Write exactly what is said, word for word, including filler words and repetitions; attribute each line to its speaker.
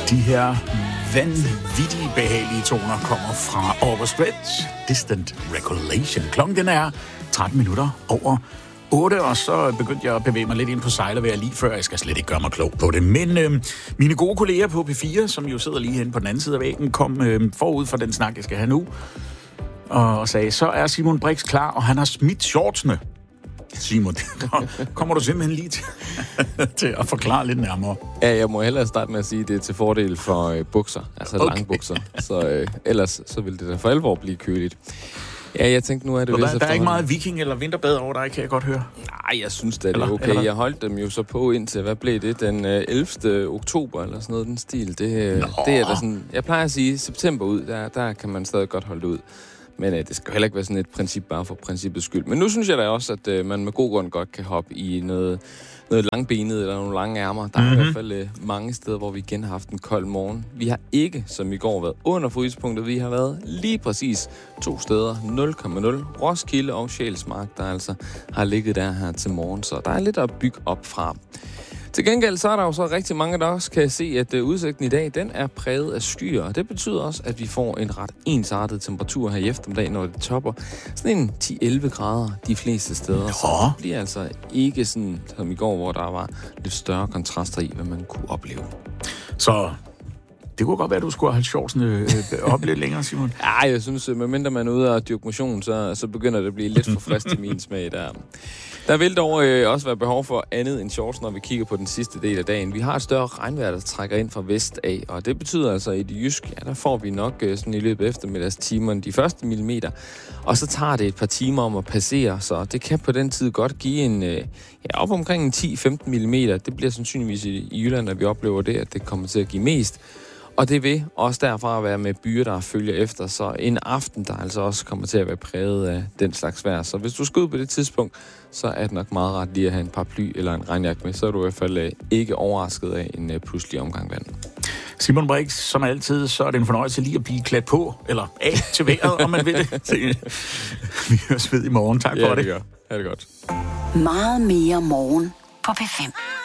Speaker 1: De her vanvittige behagelige toner kommer fra Overstretch Distant Recollection. Klokken den er tretten minutter over otte, og så begyndte jeg at bevæge mig lidt ind på sejlervejr lige før. Jeg skal slet ikke gøre mig klog på det. Men øh, mine gode kolleger på P fire, som jo sidder lige henne på den anden side af væggen, kom øh, forud for den snak, jeg skal have nu, og sagde, så er Simon Brix klar, og han har smidt shortsene. Simon, kommer du simpelthen lige til, til at forklare lidt nærmere?
Speaker 2: Ja, jeg må hellere starte med at sige, at det er til fordel for øh, bukser, altså okay. Lange bukser. Så øh, ellers så vil det da for alvor blive køligt. Ja, jeg tænkte, nu er det
Speaker 1: så
Speaker 2: vist
Speaker 1: der, der er ikke meget viking eller vinterbad over dig, kan jeg godt høre.
Speaker 2: Nej, jeg synes da, det er okay. Eller? Jeg holdt dem jo så på indtil, hvad blev det, den øh, ellevte oktober, eller sådan noget, den stil. Det, øh, det er da sådan, jeg plejer at sige, september ud, der, der kan man stadig godt holde det ud. Men øh, det skal heller ikke være sådan et princip bare for princippets skyld. Men nu synes jeg da også, at øh, man med god grund godt kan hoppe i noget, noget langbenet eller nogle lange ærmer. Der er mm-hmm. i hvert fald øh, mange steder, hvor vi igen har haft en kold morgen. Vi har ikke, som i går, været under frysepunktet. Vi har været lige præcis to steder, nul komma nul. Roskilde og Sjælsmark, der altså har ligget der her til morgen. Så der er lidt at bygge op fra. Til gengæld så er der jo så rigtig mange, der også kan se, at uh, udsigten i dag, den er præget af skyer. Og det betyder også, at vi får en ret ensartet temperatur her i eftermiddag, når det topper sådan en ti til elleve grader de fleste steder. Så det bliver altså ikke sådan som i går, hvor der var lidt større kontraster i, hvad man kunne opleve.
Speaker 1: Så det kunne godt være, at du skulle have shortsene øh, op lidt længere, Simon.
Speaker 2: Ja, jeg synes, medmindre man er ude og dyrke motion, så, så begynder det at blive lidt for frisk til min smag der. Der vil dog øh, også være behov for andet end shorts, når vi kigger på den sidste del af dagen. Vi har et større regnvejr, der trækker ind fra vest af, og det betyder altså, at i det jyske, ja, der får vi nok øh, sådan i løbet af eftermiddagstimerne de første millimeter, og så tager det et par timer om at passere, så det kan på den tid godt give en, øh, ja, op omkring en ti til femten millimeter. Det bliver sandsynligvis i, i Jylland, at vi oplever det, at det kommer til at give mest. Og det vil også derfra være med byer, der følger efter, så en aften, der altså også kommer til at være præget af den slags vejr. Så hvis du skal ud på det tidspunkt, så er det nok meget ret lige at have en paraply eller en regnjakke med, så er du i hvert fald ikke overrasket af en pludselig omgang vand.
Speaker 1: Simon Brix, som altid, så er det en fornøjelse lige at blive klædt på, eller af til vejret, om man vil det. Vi høres ved i morgen. Tak for
Speaker 2: ja,
Speaker 1: det.
Speaker 2: Ja, det gør. Ha' det godt.
Speaker 3: Meget mere morgen på P fem.